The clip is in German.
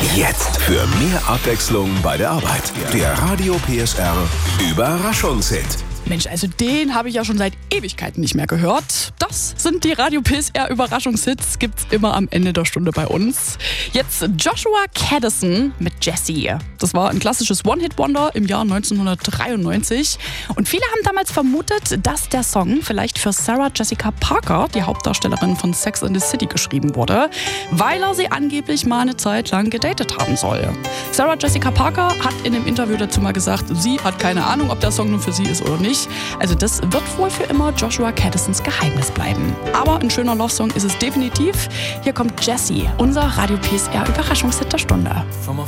Jetzt für mehr Abwechslung bei der Arbeit. Der Radio PSR Überraschungshit. Mensch, also den habe ich ja schon seit Ewigkeiten nicht mehr gehört. Das sind die Radio PSR Überraschungshits, gibt's immer am Ende der Stunde bei uns. Jetzt Joshua Kadison mit Jessie. Das war ein klassisches One-Hit-Wonder im Jahr 1993. Und viele haben damals vermutet, dass der Song vielleicht für Sarah Jessica Parker, die Hauptdarstellerin von Sex and the City, geschrieben wurde, weil er sie angeblich mal eine Zeit lang gedatet haben soll. Sarah Jessica Parker hat in einem Interview dazu mal gesagt, sie hat keine Ahnung, ob der Song nun für sie ist oder nicht. Also das wird wohl für immer Joshua Kadisons Geheimnis bleiben. Aber ein schöner Love-Song ist es definitiv. Hier kommt Jessie, unser Radio PSR Überraschungshit der Stunde.